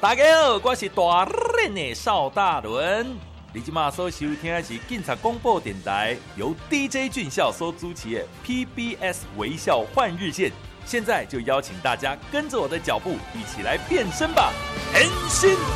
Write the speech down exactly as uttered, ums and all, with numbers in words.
大家好，我是大人的邵大伦。你今马所收听的是警察广播电台，由 D J 俊孝所主持的 P B S 微笑换日线。现在就邀请大家跟着我的脚步，一起来变身吧！変身